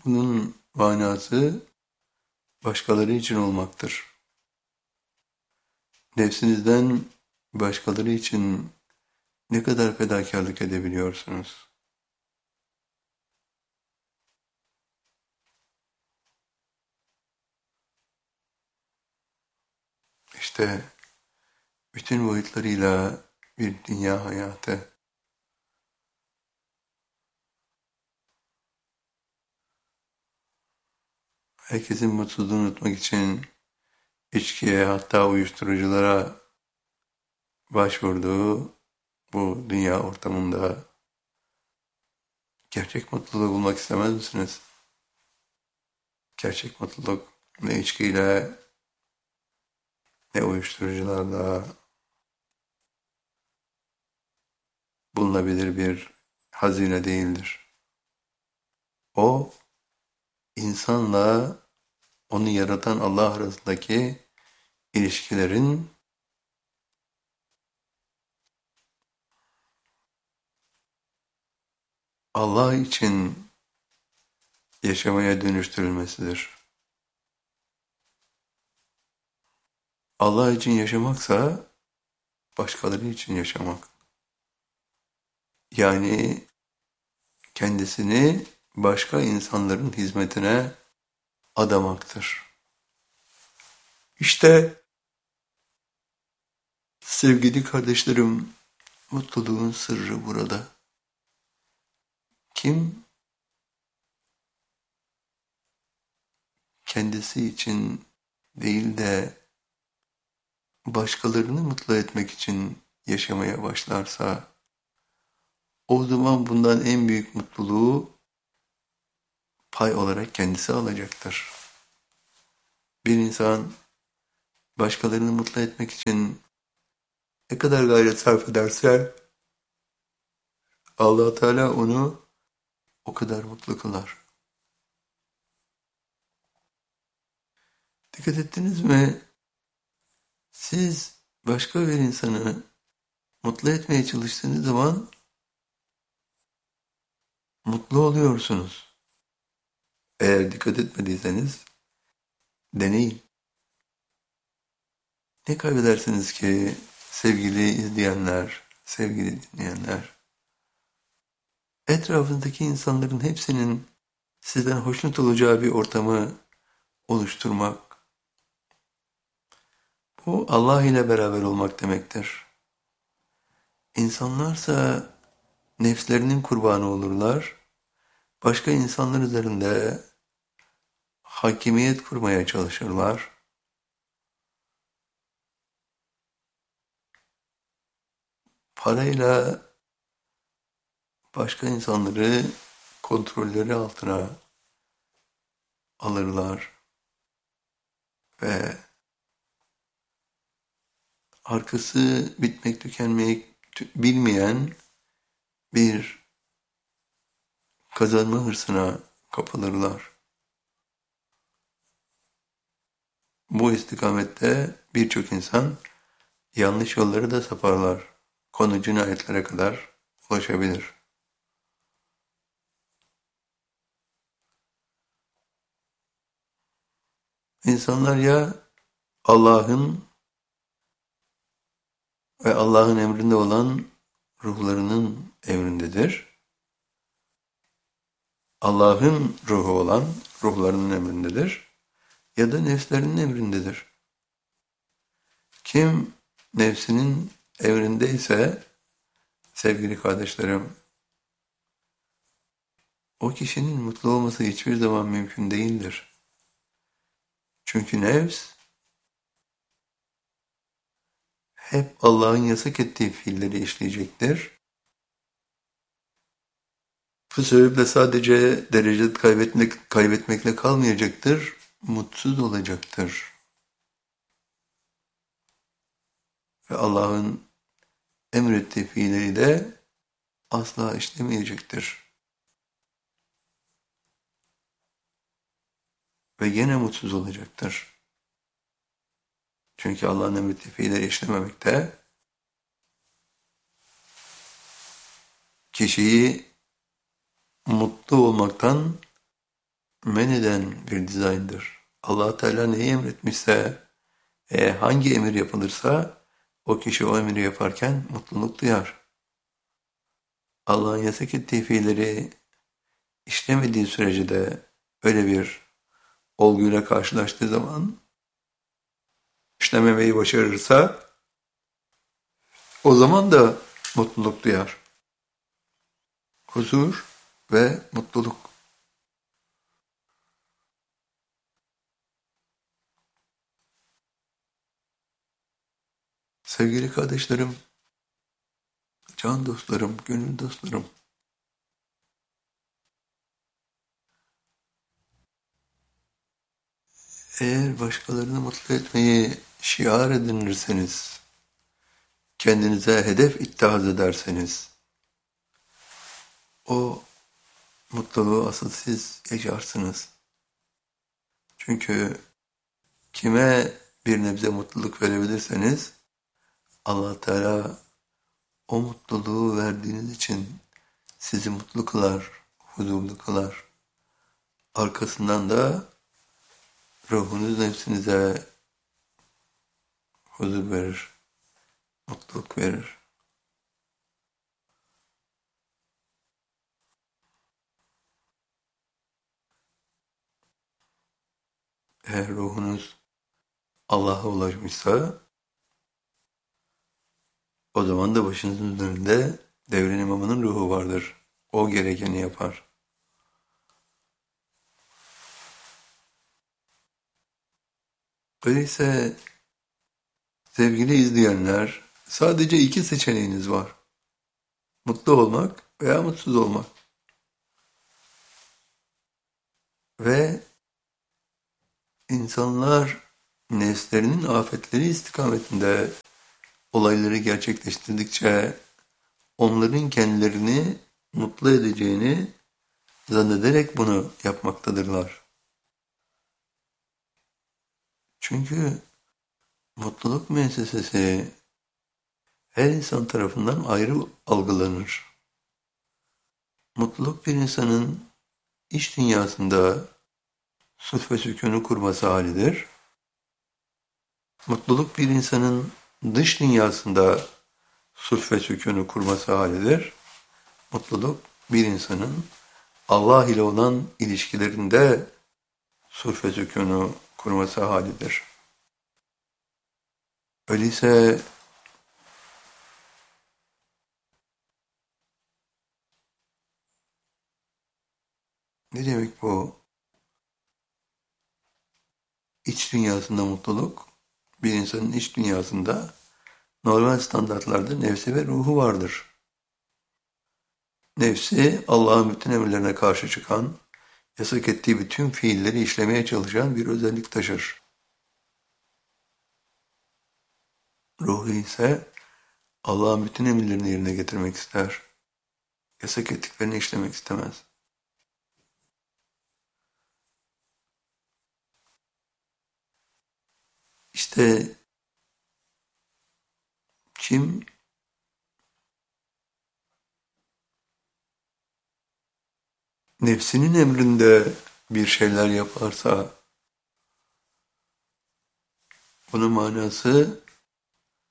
Bunun manası başkaları için olmaktır. Nefsinizden başkaları için ne kadar fedakarlık edebiliyorsunuz? İşte bütün boyutlarıyla bir dünya hayatı. Herkesin mutsuzluğunu unutmak için içkiye hatta uyuşturuculara başvurduğu bu dünya ortamında gerçek mutluluğu bulmak istemez misiniz? Gerçek mutluluk ne içkiyle ne uyuşturucularla bulunabilir bir hazine değildir. O insanla onu yaratan Allah arasındaki ilişkilerin Allah için yaşamaya dönüştürülmesidir. Allah için yaşamaksa başkaları için yaşamak. Yani kendisini başka insanların hizmetine adamaktır. İşte sevgili kardeşlerim, mutluluğun sırrı burada. Kim kendisi için değil de başkalarını mutlu etmek için yaşamaya başlarsa, o zaman bundan en büyük mutluluğu pay olarak kendisi alacaktır. Bir insan başkalarını mutlu etmek için ne kadar gayret sarf ederse, Allah Teala onu o kadar mutlu kılar. Dikkat ettiniz mi? Siz başka bir insanı mutlu etmeye çalıştığınız zaman mutlu oluyorsunuz. Eğer dikkat etmediyseniz deneyin. Ne kaybedersiniz ki sevgili izleyenler, sevgili dinleyenler? Etrafınızdaki insanların hepsinin sizden hoşnut olacağı bir ortamı oluşturmak. Bu Allah ile beraber olmak demektir. İnsanlarsa nefslerinin kurbanı olurlar. Başka insanlar üzerinde hakimiyet kurmaya çalışırlar. Parayla başka insanları kontrolleri altına alırlar ve arkası bitmek tükenmek bilmeyen bir kazanma hırsına kapılırlar. Bu istikamette birçok insan yanlış yolları da saparlar. Konu cinayetlere kadar ulaşabilir. İnsanlar ya Allah'ın ve Allah'ın emrinde olan ruhlarının emrindedir. Allah'ın ruhu olan ruhlarının emrindedir. Ya da nefslerinin emrindedir. Kim nefsinin emrindeyse sevgili kardeşlerim, o kişinin mutlu olması hiçbir zaman mümkün değildir. Çünkü nefs hep Allah'ın yasak ettiği fiilleri işleyecektir. Bu sebeple sadece derece kaybetmekle kalmayacaktır, mutsuz olacaktır. Ve Allah'ın emrettiği fiilleri de asla işlemeyecektir. Ve yine mutsuz olacaktır. Çünkü Allah'ın emrettiği fiilleri işlememekte kişiyi mutlu olmaktan men eden bir dizayndır. Allah Teala neyi emretmişse, hangi emir yapılırsa o kişi o emiri yaparken mutluluk duyar. Allah'ın yasak ettiği fiilleri işlemediği sürece de öyle bir olguyla karşılaştığı zaman işlememeyi başarırsa o zaman da mutluluk duyar. Huzur ve mutluluk. Sevgili kardeşlerim, can dostlarım, gönül dostlarım, eğer başkalarını mutlu etmeyi şiar edinirseniz, kendinize hedef ittihaz ederseniz, o mutluluğu asıl siz yaşarsınız. Çünkü kime bir nebze mutluluk verebilirseniz, Allah Teala o mutluluğu verdiğiniz için sizi mutlu kılar, huzurlu kılar. Arkasından da ruhunuz nefsinize huzur verir, mutluluk verir. Eğer ruhunuz Allah'a ulaşmışsa, o zaman da başınızın üzerinde devrin imamının ruhu vardır. O gerekeni yapar. Öyleyse sevgili izleyenler, sadece iki seçeneğiniz var. Mutlu olmak veya mutsuz olmak. Ve insanlar nefslerinin afetleri istikametinde olayları gerçekleştirdikçe onların kendilerini mutlu edeceğini zannederek bunu yapmaktadırlar. Çünkü mutluluk müessesesi her insan tarafından ayrı algılanır. Mutluluk bir insanın iç dünyasında sulh ve sükûnu kurması halidir. Mutluluk bir insanın dış dünyasında sulh ve sükûnu kurması halidir. Mutluluk bir insanın Allah ile olan ilişkilerinde sulh ve sükûnu kurması halidir. Öyleyse ne demek bu? İç dünyasında mutluluk, bir insanın iç dünyasında normal standartlarda nefsi ve ruhu vardır. Nefsi Allah'ın bütün emirlerine karşı çıkan, yasak ettiği bütün fiilleri işlemeye çalışan bir özellik taşır. Ruhu ise Allah'ın bütün emirlerini yerine getirmek ister. Yasak ettiklerini işlemek istemez. İşte kim nefsinin emrinde bir şeyler yaparsa bunun manası